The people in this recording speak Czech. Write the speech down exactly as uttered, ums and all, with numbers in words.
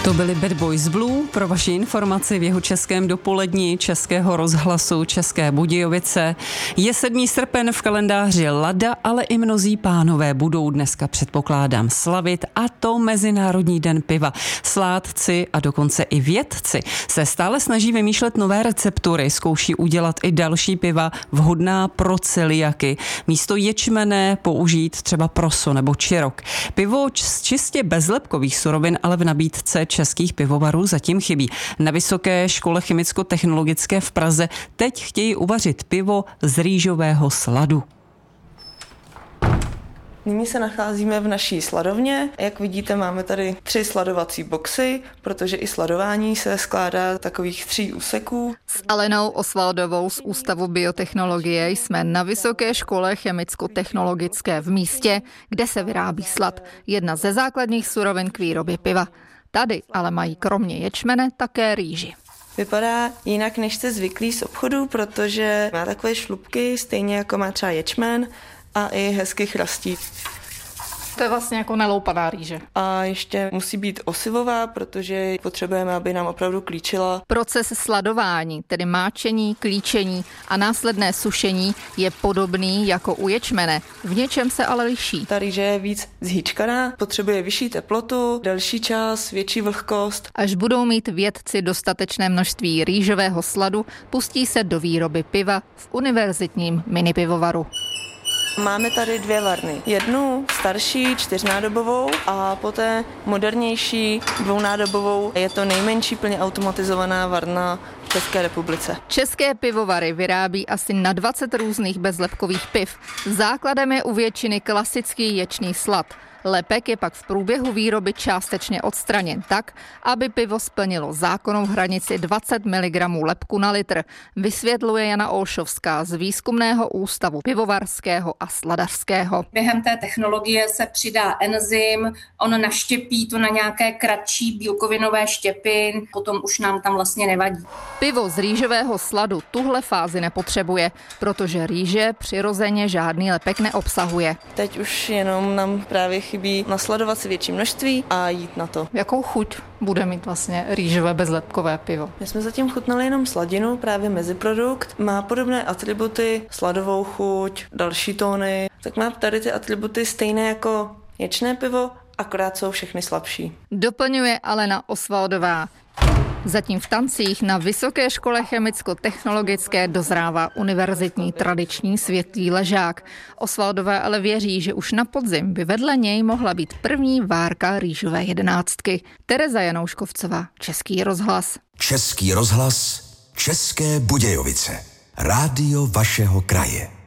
To byly Bad Boys Blue. Pro vaši informaci v jeho českém dopolední Českého rozhlasu České Budějovice. Je sedmý srpen v kalendáři Lada, ale i mnozí pánové budou dneska, předpokládám, slavit, a to Mezinárodní den piva. Sládci a dokonce i vědci se stále snaží vymýšlet nové receptury, zkouší udělat i další piva vhodná pro celiaky. Místo ječmene použít třeba proso nebo čirok. Pivo z čistě bezlepkových surovin ale v nabídce českých pivovarů zatím chybí. Na Vysoké škole chemicko-technologické v Praze teď chtějí uvařit pivo z rýžového sladu. Nyní se nacházíme v naší sladovně. Jak vidíte, máme tady tři sladovací boxy, protože i sladování se skládá z takových tří úseků. S Alenou Osvaldovou z Ústavu biotechnologie jsme na Vysoké škole chemicko-technologické v místě, kde se vyrábí slad, jedna ze základních surovin k výrobě piva. Tady ale mají kromě ječmene také rýži. Vypadá jinak, než jste zvyklí z obchodu, protože má takové šlupky, stejně jako má třeba ječmen, a i hezky chrastí. To je vlastně jako neloupaná rýže. A ještě musí být osivová, protože potřebujeme, aby nám opravdu klíčila. Proces sladování, tedy máčení, klíčení a následné sušení, je podobný jako u ječmene. V něčem se ale liší. Ta rýže je víc zhýčkaná, potřebuje vyšší teplotu, delší čas, větší vlhkost. Až budou mít vědci dostatečné množství rýžového sladu, pustí se do výroby piva v univerzitním minipivovaru. Máme tady dvě varny. Jednu starší, čtyřnádobovou, a poté modernější, dvounádobovou. Je to nejmenší plně automatizovaná varna v České republice. České pivovary vyrábí asi na dvacet různých bezlepkových piv. Základem je u většiny klasický ječný slad. Lepek je pak v průběhu výroby částečně odstraněn tak, aby pivo splnilo zákonnou hranici dvacet miligramů lepku na litr, vysvětluje Jana Olšovská z Výzkumného ústavu pivovarského a sladařského. Během té technologie se přidá enzym, on naštěpí to na nějaké kratší bílkovinové štěpy, potom už nám tam vlastně nevadí. Pivo z rýžového sladu tuhle fázi nepotřebuje, protože rýže přirozeně žádný lepek neobsahuje. Teď už jenom nám právě chybí nasladovat si větší množství a jít na to. Jakou chuť bude mít vlastně rýžové bezlepkové pivo? My jsme zatím chutnali jenom sladinu, právě meziprodukt. Má podobné atributy, sladovou chuť, další tóny. Tak má tady ty atributy stejné jako ječné pivo, akorát jsou všechny slabší. Doplňuje Alena Osvaldová. Zatím v tancích na Vysoké škole chemicko-technologické dozrává univerzitní tradiční světlý ležák. Osvaldová ale věří, že už na podzim by vedle něj mohla být první várka rýžové jedenáctky. Tereza Janouškovcová, Český rozhlas. Český rozhlas, České Budějovice. Rádio vašeho kraje.